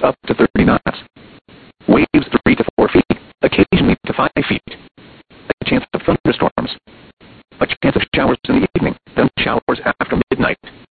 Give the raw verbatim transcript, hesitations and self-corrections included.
up to thirty knots. Waves three to four feet, occasionally to five feet. A chance of thunderstorms. A chance of showers in the evening, then showers after midnight.